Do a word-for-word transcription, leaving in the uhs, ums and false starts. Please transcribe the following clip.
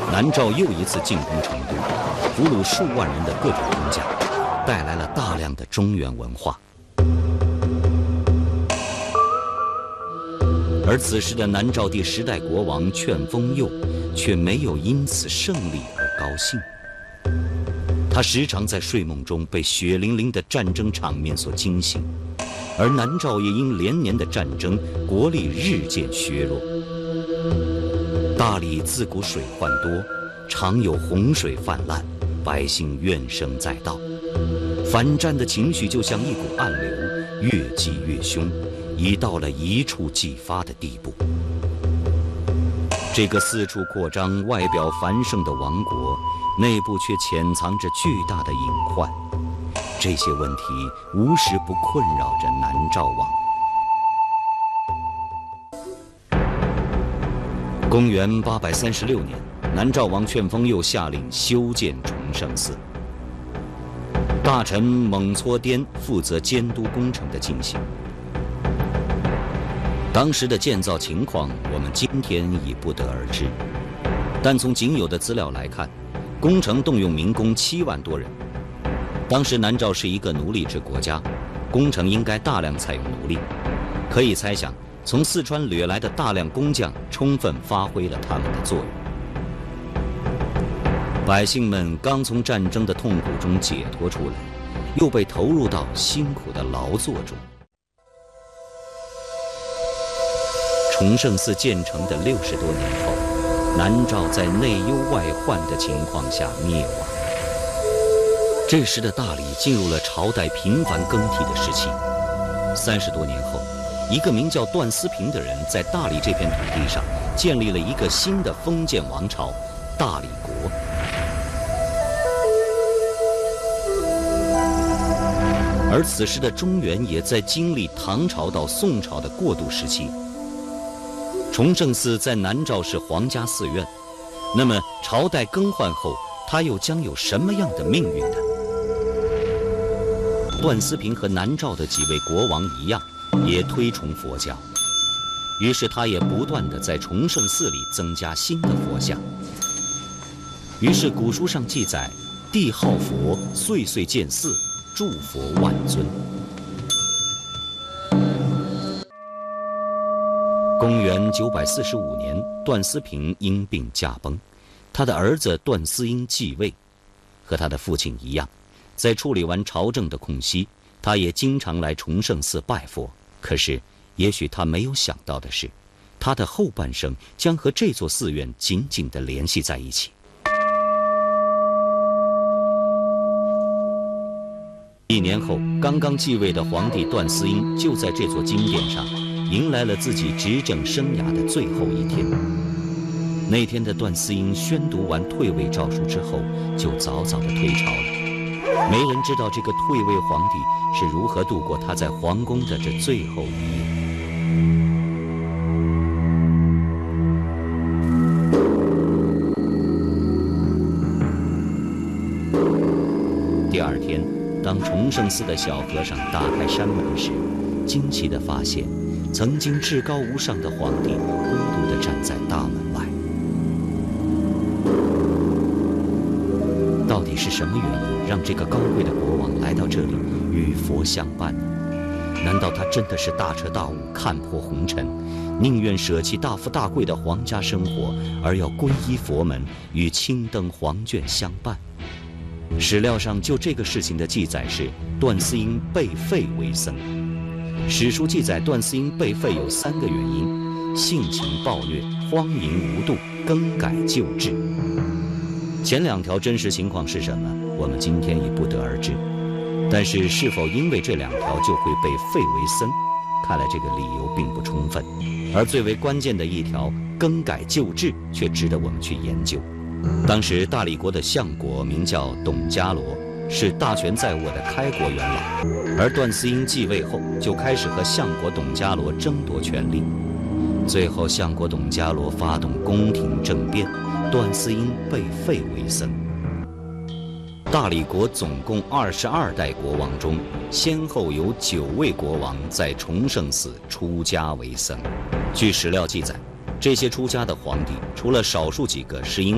南诏又一次进攻成都，俘虏数万人的各种工匠，带来了大量的中原文化。而此时的南诏第十代国王劝封佑却没有因此胜利而高兴。他时常在睡梦中被血淋淋的战争场面所惊醒，而南诏也因连年的战争，国力日渐削弱。大理自古水患多，常有洪水泛滥，百姓怨声载道，反战的情绪就像一股暗流，越积越凶，已到了一触即发的地步。这个四处扩张、外表繁盛的王国，内部却潜藏着巨大的隐患。这些问题无时不困扰着南诏王。公元八百三十六年，南诏王劝封佑下令修建崇圣寺，大臣蒙搓颠负责监督工程的进行。当时的建造情况，我们今天已不得而知，但从仅有的资料来看，工程动用民工七万多人。当时南诏是一个奴隶制国家，工程应该大量采用奴隶。可以猜想，从四川掠来的大量工匠充分发挥了他们的作用。百姓们刚从战争的痛苦中解脱出来，又被投入到辛苦的劳作中。崇圣寺建成的六十多年后，南诏在内忧外患的情况下灭亡。这时的大理进入了朝代频繁更替的时期。三十多年后，一个名叫段思平的人在大理这片土地上建立了一个新的封建王朝——大理国。而此时的中原也在经历唐朝到宋朝的过渡时期。崇圣寺在南诏是皇家寺院，那么朝代更换后，它又将有什么样的命运呢？段思平和南诏的几位国王一样，也推崇佛教，于是他也不断地在崇圣寺里增加新的佛像。于是古书上记载：帝好佛，岁岁建寺，祝佛万尊。公元九百四十五年，段思平因病驾崩，他的儿子段思英继位。和他的父亲一样，在处理完朝政的空隙，他也经常来崇圣寺拜佛。可是，也许他没有想到的是，他的后半生将和这座寺院紧紧地联系在一起。一年后，刚刚继位的皇帝段思英就在这座金殿上迎来了自己执政生涯的最后一天。那天的段思英宣读完退位诏书之后，就早早的退朝了。没人知道这个退位皇帝是如何度过他在皇宫的这最后一夜。第二天，当崇圣寺的小和尚打开山门时，惊奇地发现，曾经至高无上的皇帝孤独地站在大门外。到底是什么原因让这个高贵的国王来到这里与佛相伴呢？难道他真的是大彻大悟，看破红尘，宁愿舍弃大富大贵的皇家生活，而要皈依佛门，与青灯黄卷相伴？史料上就这个事情的记载是段思英被废为僧。史书记载段思英被废有三个原因：性情暴虐、荒淫无度、更改旧制。前两条真实情况是什么，我们今天已不得而知。但是是否因为这两条就会被废为僧，看来这个理由并不充分。而最为关键的一条更改旧制却值得我们去研究。当时大理国的相国名叫董家罗，是大权在握的开国元老，而段思英继位后就开始和相国董家罗争夺权力。最后相国董家罗发动宫廷政变，段思英被废为僧。大理国总共二十二代国王中，先后有九位国王在崇圣寺出家为僧。据史料记载，这些出家的皇帝，除了少数几个是因